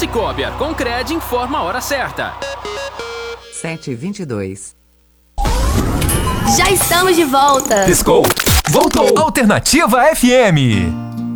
Cicobi Arconcred informa a hora certa. 7h22. Já estamos de volta. Piscou. Voltou. Alternativa FM.